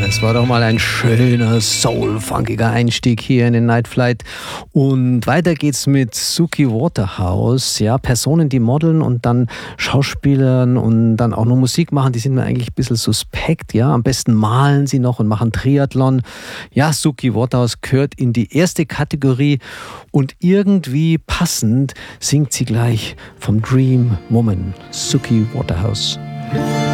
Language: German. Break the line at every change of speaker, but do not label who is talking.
Das war doch mal ein schöner, soul-funkiger Einstieg hier in den Night Flight. Und weiter geht's mit Suki Waterhouse. Ja, Personen, die modeln und dann Schauspielern und dann auch nur Musik machen, die sind mir eigentlich ein bisschen suspekt. Ja, am besten malen sie noch und machen Triathlon. Ja, Suki Waterhouse gehört in die erste Kategorie und irgendwie passend singt sie gleich vom Dream Woman. Suki Waterhouse.